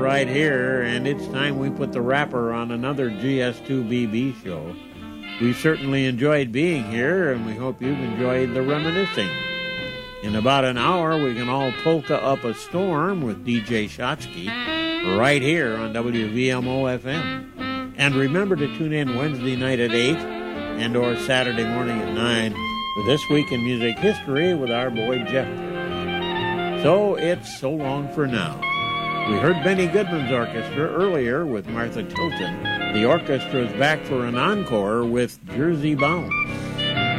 right here, and it's time we put the wrapper on another GS2BB show. We certainly enjoyed being here, and we hope you've enjoyed the reminiscing. In about an hour, we can all polka up a storm with DJ Shotsky right here on WVMO-FM. And remember to tune in Wednesday night at 8 and or Saturday morning at 9 for This Week in Music History with our boy Jeff. So it's so long for now. We heard Benny Goodman's orchestra earlier with Martha Tilton. The orchestra is back for an encore with Jersey Bounce.